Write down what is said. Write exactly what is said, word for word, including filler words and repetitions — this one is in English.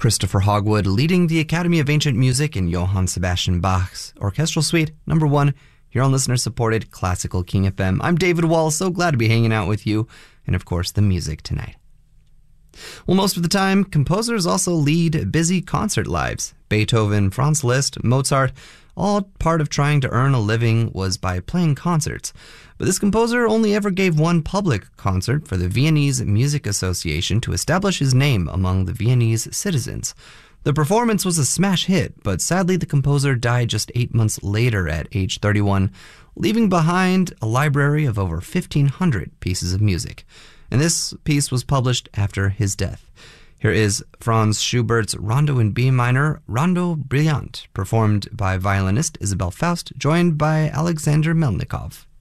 Christopher Hogwood leading the Academy of Ancient Music in Johann Sebastian Bach's Orchestral Suite number one here on listener-supported Classical King F M. I'm David Wall, so glad to be hanging out with you, and of course the music tonight. Well, most of the time, composers also lead busy concert lives. Beethoven, Franz Liszt, Mozart, all part of trying to earn a living was by playing concerts. But this composer only ever gave one public concert for the Viennese Music Association to establish his name among the Viennese citizens. The performance was a smash hit, but sadly the composer died just eight months later at age thirty-one, leaving behind a library of over fifteen hundred pieces of music. And this piece was published after his death. Here is Franz Schubert's Rondo in B minor, Rondo Brillant, performed by violinist Isabel Faust, joined by Alexander Melnikov.